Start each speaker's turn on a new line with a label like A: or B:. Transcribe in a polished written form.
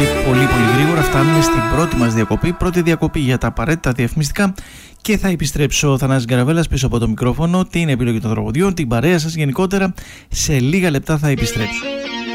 A: και πολύ γρήγορα φτάνουμε στην πρώτη μας διακοπή, πρώτη διακοπή για τα απαραίτητα διαφημιστικά, και θα επιστρέψω ο Θανάσης Γκαραβέλλας πίσω από το μικρόφωνο, την επιλογή των τραγουδιών, την παρέα σας γενικότερα. Σε λίγα λεπτά θα επιστρέψω.